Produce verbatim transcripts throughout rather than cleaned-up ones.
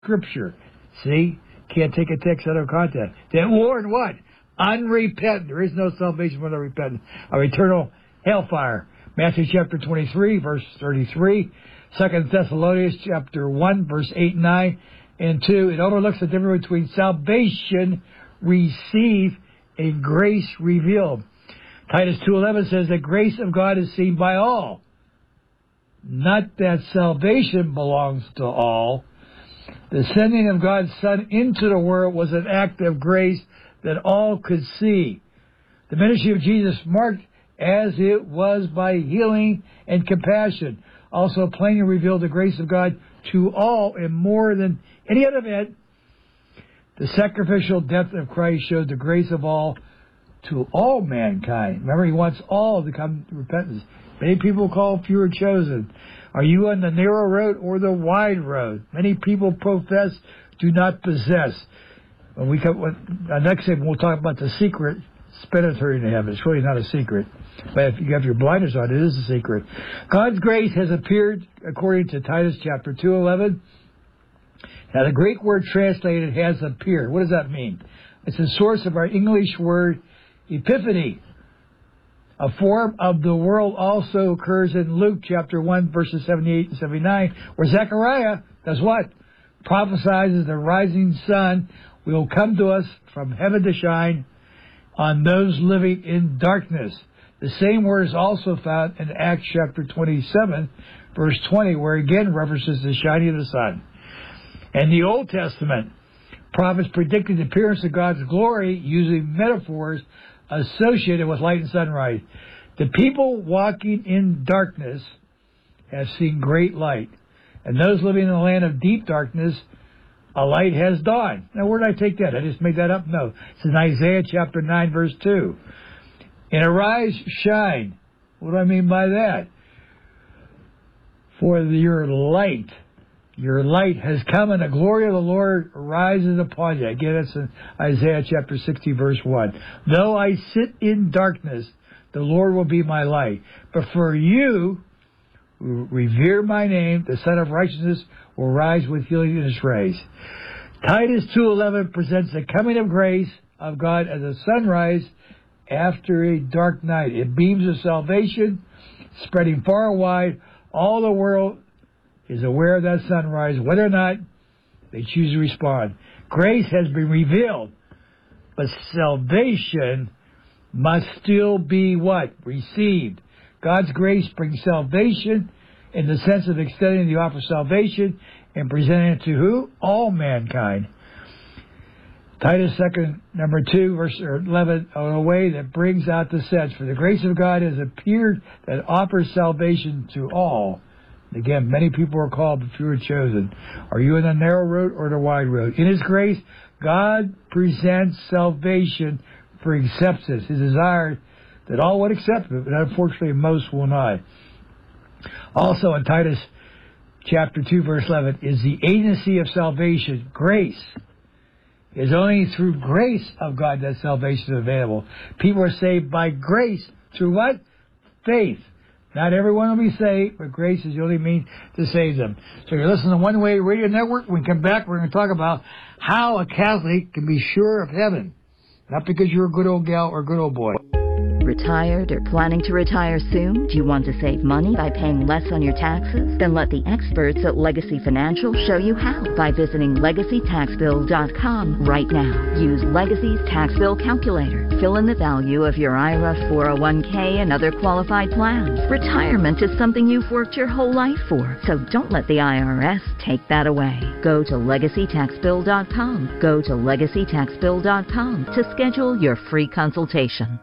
Scripture. See? Can't take a text out of context. Then warn what? Unrepentant. There is no salvation for the repentant. Of eternal hellfire. Matthew chapter twenty-three, verse thirty-three. Second Thessalonians chapter one, verse eight and nine. And two, it overlooks the difference between salvation received and grace revealed. Titus two eleven says the grace of God is seen by all. Not that salvation belongs to all. The sending of God's Son into the world was an act of grace that all could see. The ministry of Jesus marked as it was by healing and compassion. Also plainly revealed the grace of God to all, and more than any other event, the sacrificial death of Christ showed the grace of all to all mankind. Remember, he wants all to come to repentance. Many people call, few are chosen. Are you on the narrow road or the wide road? Many people profess, do not possess. When we come, when, uh, next thing we'll talk about the secret penetrating into heaven. It's really not a secret. But if you have your blinders on, it is a secret. God's grace has appeared according to Titus chapter two eleven. Now the Greek word translated has appeared. What does that mean? It's the source of our English word epiphany. A form of the world also occurs in Luke chapter one, verses seventy-eight and seventy-nine, where Zechariah does what? Prophesies the rising sun will come to us from heaven to shine on those living in darkness. The same word is also found in Acts chapter twenty-seven, verse twenty, where again references the shining of the sun. In the Old Testament, prophets predicted the appearance of God's glory using metaphors associated with light and sunrise. The people walking in darkness have seen great light, and those living in the land of deep darkness, a light has dawned. Now, where did I take that? I just made that up? No. It's in Isaiah chapter nine, verse two. And arise, shine. What do I mean by that? For your light, your light has come, and the glory of the Lord rises upon you. Again, that's in Isaiah chapter sixty, verse one. Though I sit in darkness, the Lord will be my light. But for you who revere my name, the Son of Righteousness will rise with healing in his rays. Titus two eleven presents the coming of grace of God as a sunrise after a dark night. It beams of salvation, spreading far and wide. All the world is aware of that sunrise, whether or not they choose to respond. Grace has been revealed, but salvation must still be what? Received. God's grace brings salvation in the sense of extending the offer of salvation and presenting it to who? All mankind. Titus second, number two, verse eleven, in a way that brings out the sense. For the grace of God has appeared that offers salvation to all. Again, many people are called, but few are chosen. Are you in the narrow road or the wide road? In his grace, God presents salvation for acceptance. His desire that all would accept it, but unfortunately most will not. Also in Titus chapter two, verse eleven, is the agency of salvation, grace. It is only through grace of God that salvation is available. People are saved by grace through what? Faith. Not everyone will be saved, but grace is the only means to save them. So you're listening to One Way Radio Network. When we come back, we're going to talk about how a Catholic can be sure of heaven. Not because you're a good old gal or a good old boy. Retired or planning to retire soon? Do you want to save money by paying less on your taxes? Then let the experts at Legacy Financial show you how by visiting legacy tax bill dot com right now. Use Legacy's tax bill calculator. Fill in the value of your I R A, four oh one k, and other qualified plans. Retirement is something you've worked your whole life for, so don't let the I R S take that away. Go to legacy tax bill dot com. Go to legacy tax bill dot com to schedule your free consultation.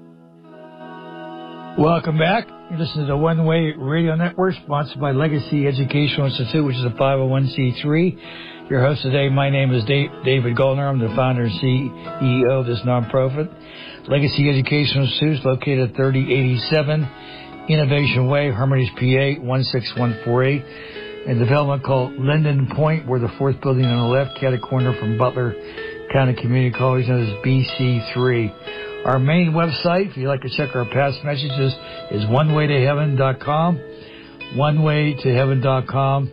Welcome back. You're listening to the One Way Radio Network, sponsored by Legacy Educational Institute, which is a five oh one c three. Your host today, my name is Dave, David Goldner. I'm the founder and C E O of this nonprofit. Legacy Educational Institute is located at thirty eighty-seven Innovation Way, Hermitage, P A, one six one four eight. A development called Linden Point, we're the fourth building on the left, cat a corner from Butler County Community College, known as B C three. Our main website, if you'd like to check our past messages, is one way to heaven dot com, one way to heaven dot com.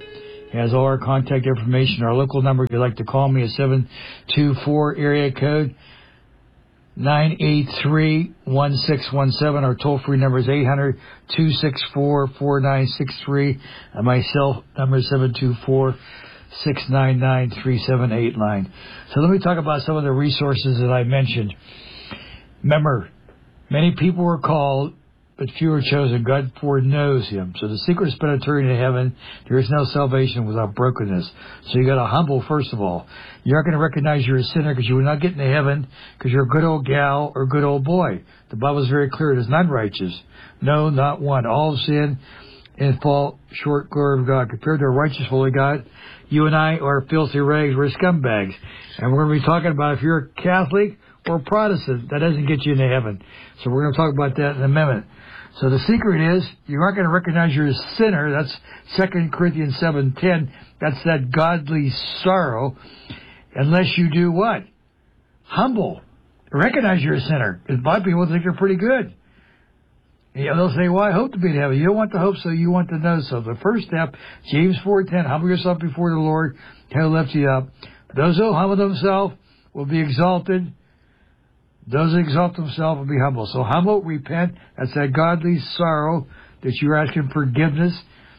has all our contact information. Our local number, if you'd like to call me, is seven two four area code nine eight three, one six one seven. Our toll-free number is eight hundred, two six four, four nine six three. And my cell number is seven two four, six nine nine, three seven eight nine. So let me talk about some of the resources that I mentioned. Remember, many people were called, but few are chosen. God foreknows him. So the secret is penetrating into heaven. There is no salvation without brokenness. So you got to humble, first of all. You're not going to recognize you're a sinner because you will not get into heaven because you're a good old gal or a good old boy. The Bible is very clear. It is none righteous. No, not one. All have sinned and fall short glory of God. Compared to a righteous, holy God, you and I are filthy rags. We're scumbags. And we're going to be talking about if you're a Catholic or Protestant, that doesn't get you into heaven. So we're going to talk about that in a minute. So the secret is you aren't going to recognize you're a sinner. That's Second Corinthians seven ten. That's that godly sorrow. Unless you do what? Humble. Recognize you're a sinner. Because a lot of people think you're pretty good. You know, they'll say, well, I hope to be in heaven. You don't want to hope, so you want to know. So the first step, James four ten, humble yourself before the Lord. He'll lift you up. Those who humble themselves will be exalted. Those who exalt themselves will be humble. So humble, repent. That's that godly sorrow that you're asking forgiveness.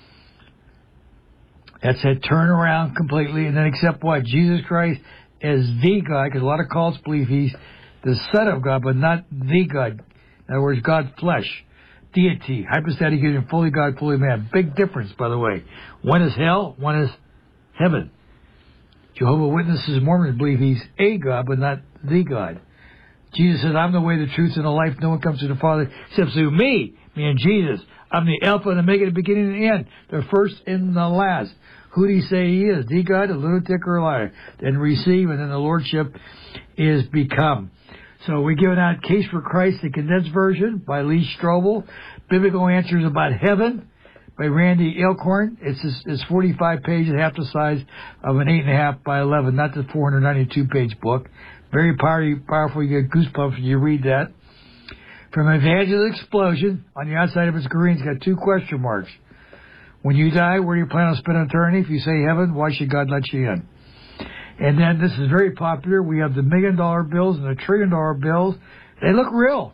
That's that turn around completely. And then accept what? Jesus Christ as the God, because a lot of cults believe he's the Son of God, but not the God. In other words, God flesh. Deity. Hypostatic union, fully God, fully man. Big difference, by the way. One is hell, one is heaven. Jehovah's Witnesses and Mormons believe he's a God, but not the God. Jesus said, I'm the way, the truth, and the life. No one comes to the Father except through me, me and Jesus. I'm the Alpha and Omega, the beginning and the end, the first and the last. Who do you say he is? The God, a lunatic, or a liar? Then receive, and then the Lordship is become. So we're giving out Case for Christ, the condensed version by Lee Strobel. Biblical Answers About Heaven by Randy Alcorn. It's it's forty-five pages, half the size of an eight and a half by eleven, not the four hundred ninety-two page book. Very powerful. You get goosebumps when you read that. From Evangelist Explosion, on the outside of its green, it's got two question marks. When you die, where do you plan on spending eternity? If you say heaven, why should God let you in? And then this is very popular. We have the million dollar bills and the trillion dollar bills. They look real.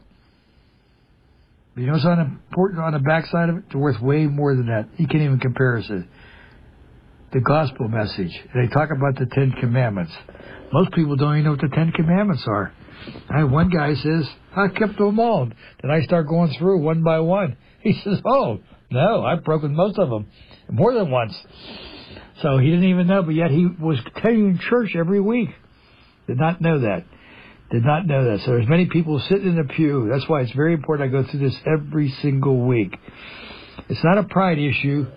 But you know what's important on the backside of it? They're worth way more than that. You can't even compare us to the gospel message. They talk about the Ten Commandments. Most people don't even know what the Ten Commandments are. I had one guy says, I kept them all. Then I start going through one by one. He says, oh, no, I've broken most of them. More than once. So he didn't even know, but yet he was attending church every week. Did not know that. Did not know that. So there's many people sitting in the pew. That's why it's very important I go through this every single week. It's not a pride issue.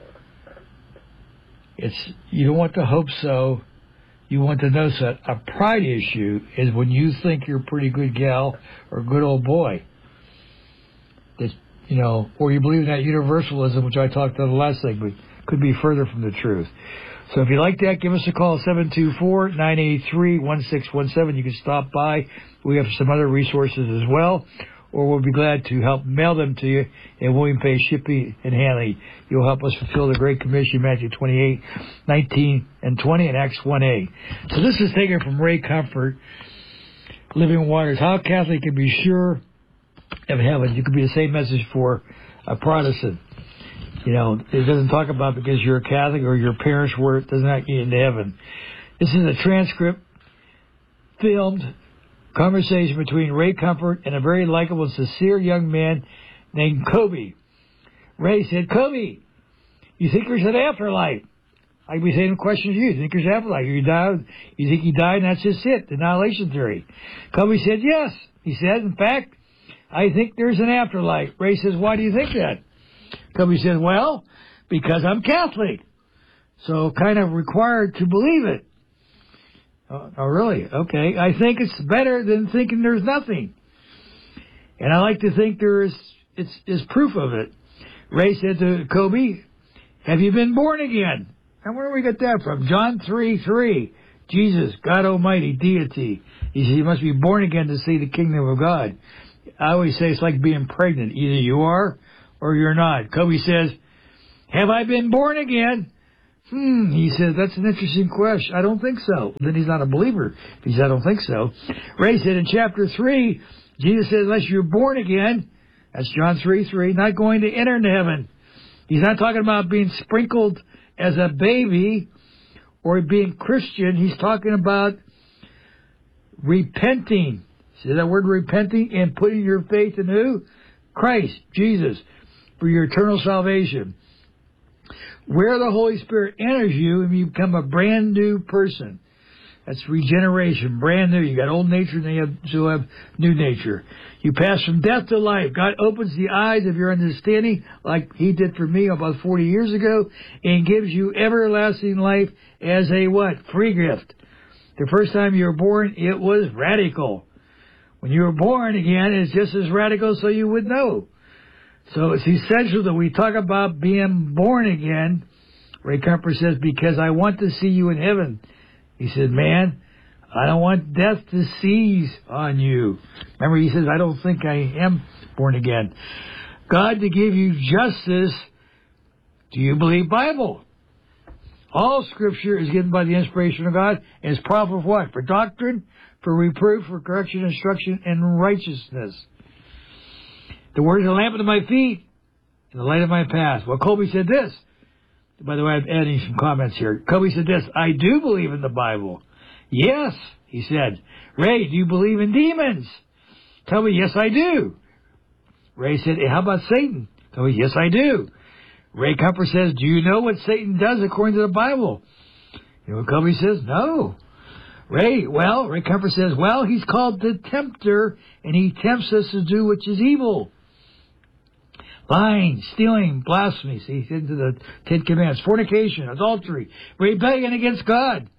It's, you don't want to hope so. You want to know so. A pride issue is when you think you're a pretty good gal or a good old boy. That's, you know, or you believe in that universalism, which I talked about the last segment, could be further from the truth. So if you like that, give us a call, seven two four, nine eight three, one six one seven. You can stop by. We have some other resources as well, or we'll be glad to help mail them to you, and we'll even pay shipping and handling. You'll help us fulfill the Great Commission, Matthew twenty-eight, nineteen, and twenty, and Acts one A. So this is taken from Ray Comfort, Living Waters. How a Catholic can be sure of heaven. You could be the same message for a Protestant. You know, it doesn't talk about because you're a Catholic or your parents were, it does not get you into heaven. This is a transcript, filmed conversation between Ray Comfort and a very likable and sincere young man named Kobe. Ray said, Kobe, you think there's an afterlife? I'd be saying questions to you. You think there's an afterlife? You died, you think you died and that's just it, the annihilation theory. Kobe said, yes. He said, in fact, I think there's an afterlife. Ray says, why do you think that? Kobe says, well, because I'm Catholic. So kind of required to believe it. Oh, oh, really? Okay. I think it's better than thinking there's nothing. And I like to think there is, it's, is proof of it. Ray said to Kobe, have you been born again? And where do we get that from? John three three. Jesus, God Almighty, deity. He said you must be born again to see the kingdom of God. I always say it's like being pregnant. Either you are or you're not. Kobe says, have I been born again? Hmm, he said, that's an interesting question. I don't think so. Then he's not a believer. If he said, I don't think so. Ray said in chapter three, Jesus said, unless you're born again, that's John three three, not going to enter into heaven. He's not talking about being sprinkled as a baby or being Christian. He's talking about repenting. See that word repenting? And putting your faith in who? Christ, Jesus, for your eternal salvation. Where the Holy Spirit enters you and you become a brand new person. That's regeneration, brand new. You got old nature and then you have, so have new nature. You pass from death to life. God opens the eyes of your understanding like he did for me about forty years ago and gives you everlasting life as a what? Free gift. The first time you were born, it was radical. When you were born again, it's just as radical so you would know. So it's essential that we talk about being born again. Ray Comfort says, because I want to see you in heaven. He said, man, I don't want death to seize on you. Remember, he says, I don't think I am born again. God to give you justice. Do you believe Bible? All Scripture is given by the inspiration of God and is profitable for what? For doctrine, for reproof, for correction, instruction, and righteousness. The word is a lamp unto my feet and the light of my path. Well, Colby said this. By the way, I'm adding some comments here. Colby said this. I do believe in the Bible. Yes, he said. Ray, do you believe in demons? Colby, yes, I do. Ray said, hey, how about Satan? Colby, yes, I do. Ray Comfort says, do you know what Satan does according to the Bible? You know what Colby says? No. Ray, well, Ray Comfort says, well, he's called the tempter, and he tempts us to do which is evil. Lying, stealing, blasphemy. See, he's into the Ten Commandments. Fornication, adultery, rebellion against God.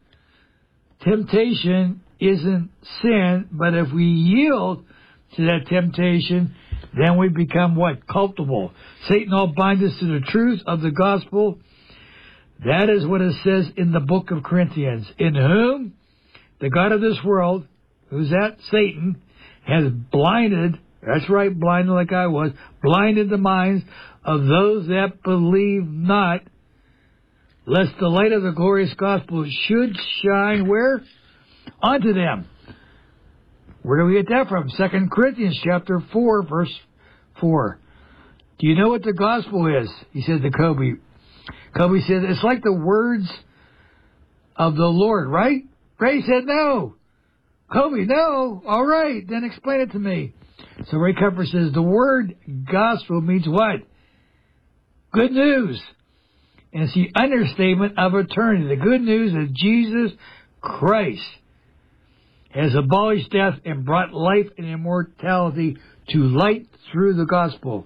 Temptation isn't sin, but if we yield to that temptation, then we become what? Culpable. Satan all binds us to the truth of the gospel. That is what it says in the book of Corinthians. In whom the God of this world, who's that? Satan, has blinded, that's right, blinded like I was, blinded the minds of those that believe not, lest the light of the glorious gospel should shine where? Onto them. Where do we get that from? Second Corinthians chapter four, verse four. Do you know what the gospel is? He said to Kobe. Kobe said, it's like the words of the Lord, right? Ray said, no. Kobe, no. All right, then explain it to me. So Ray Comfort says, the word gospel means what? Good news. And it's the understatement of eternity. The good news is Jesus Christ has abolished death and brought life and immortality to light through the gospel.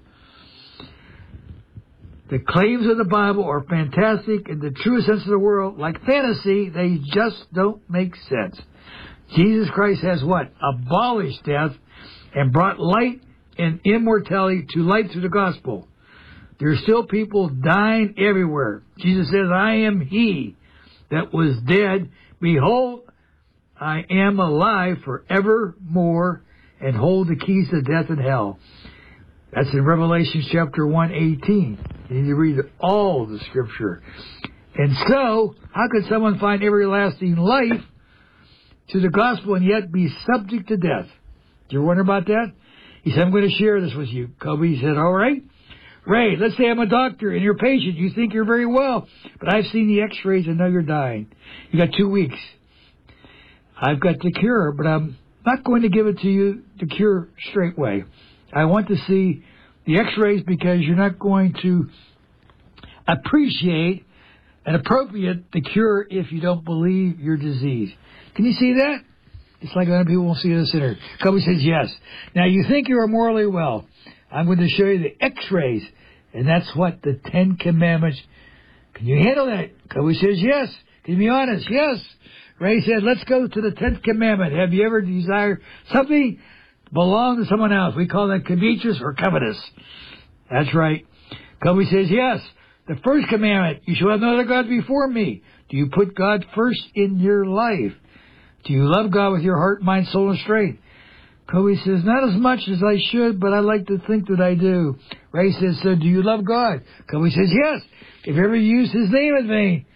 The claims of the Bible are fantastic in the truest sense of the world. Like fantasy, they just don't make sense. Jesus Christ has what? Abolished death and brought light and immortality to light through the gospel. There are still people dying everywhere. Jesus says, I am he that was dead. Behold, I am alive forevermore and hold the keys to death and hell. That's in Revelation chapter one eighteen. You need to read all the Scripture. And so, how could someone find everlasting life to the gospel and yet be subject to death? Do you wonder about that? He said, I'm going to share this with you. Kobe said, all right. Ray, let's say I'm a doctor and you're a patient. You think you're very well, but I've seen the x-rays and know you're dying. You got two weeks. I've got the cure, but I'm not going to give it to you, the cure, straight away. I want to see the x-rays because you're not going to appreciate and appropriate the cure if you don't believe your disease. Can you see that? It's like other people won't see the sinner. Kobe says yes. Now you think you are morally well. I'm going to show you the x-rays. And that's what the Ten Commandments. Can you handle that? Kobe says yes. Can you be honest? Yes. Ray said, let's go to the tenth commandment. Have you ever desired something belong to someone else? We call that covetous or covetous. That's right. Kobe says, yes. The first commandment, you shall have no other gods before me. Do you put God first in your life? Do you love God with your heart, mind, soul, and strength? Kobe says, not as much as I should, but I like to think that I do. Ray says, so do you love God? Kobe says, yes. If you ever use his name in vain.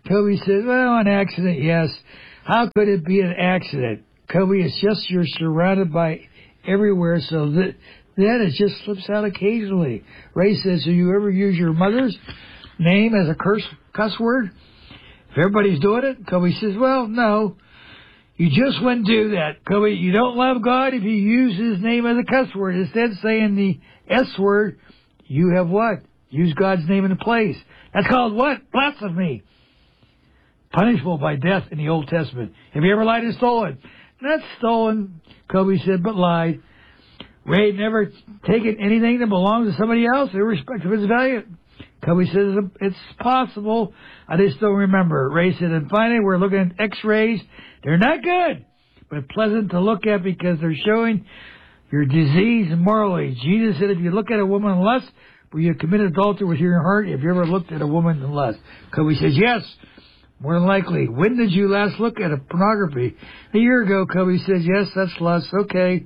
Kobe says, well, an accident, yes. How could it be an accident? Kobe, it's just you're surrounded by everywhere, so that then it just slips out occasionally. Ray says, do you ever use your mother's name as a curse cuss word? If everybody's doing it, Kobe says, well, no. You just wouldn't do that. Kobe, you don't love God if you use his name as a cuss word. Instead of saying the S word, you have what? Use God's name in a place. That's called what? Blasphemy. Punishable by death in the Old Testament. Have you ever lied and stolen? Not stolen, Kobe said, but lied. Ray never taken anything that belongs to somebody else, irrespective of its value. Kobe says, it's possible. I just don't remember. Ray said, and finally, we're looking at x-rays. They're not good, but pleasant to look at because they're showing your disease morally. Jesus said, if you look at a woman in lust, will you commit adultery with your heart? Have you ever looked at a woman in lust? Kobe says, yes, more than likely. When did you last look at a pornography? A year ago, Kobe says, yes, that's lust. Okay.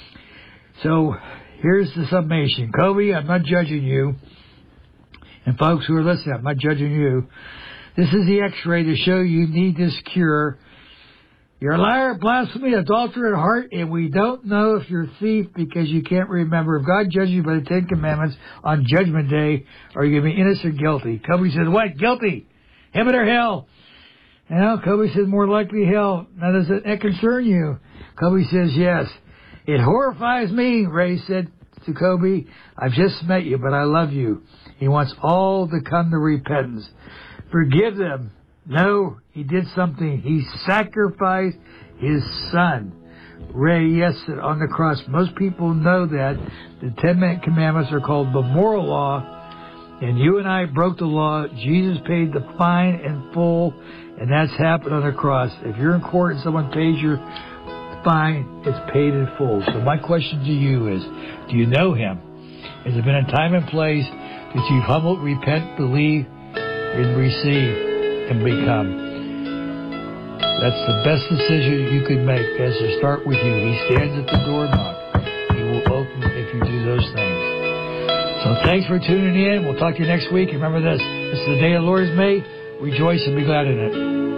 So here's the summation. Kobe, I'm not judging you. And folks who are listening, I'm not judging you. This is the x-ray to show you need this cure. You're a liar, blasphemy, adulterer at heart, and we don't know if you're a thief because you can't remember. If God judges you by the Ten Commandments on Judgment Day, are you going to be innocent or guilty? Kobe says, what? Guilty. Heaven or hell? Now, Kobe says, more likely hell. Now, does that concern you? Kobe says, yes. It horrifies me, Ray said to Kobe. I've just met you, but I love you. He wants all to come to repentance. Forgive them. No, he did something. He sacrificed his son. Ray, yes, on the cross. Most people know that. The Ten Commandments are called the moral law. And you and I broke the law. Jesus paid the fine in full. And that's happened on the cross. If you're in court and someone pays your fine, it's paid in full. So my question to you is, do you know him? Has it been a time and place that you've humbled, repent, believe, and receive? And become. That's the best decision you could make, is to start with you. He stands at the door and knocks. He will open if you do those things. So thanks for tuning in. We'll talk to you next week. Remember this. This is the day the Lord has made. Rejoice and be glad in it.